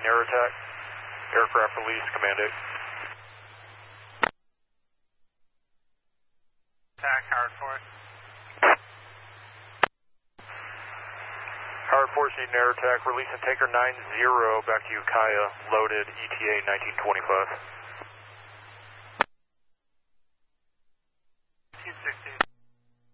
air attack. Aircraft release, command 8. Attack, Howard Force. Howard Force needing air attack, releasing Taker 90 back to Ukiah, loaded ETA 1925.